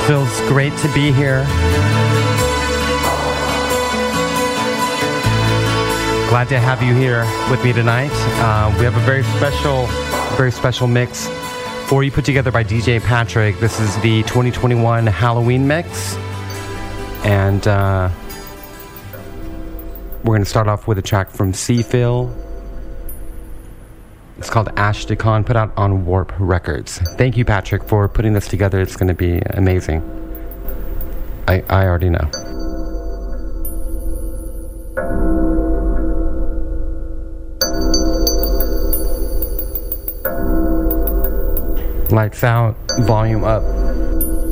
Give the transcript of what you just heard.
Feels great to be here. Glad to have you here with me tonight. We have a very special mix for you put together by DJ Patrick. This is the 2021 Halloween mix. And we're going to start off with a track from Seafill. It's called Ashtikon, put out on Warp Records. Thank you, Patrick, for putting this together. It's going to be amazing. I already know. Lights out, volume up.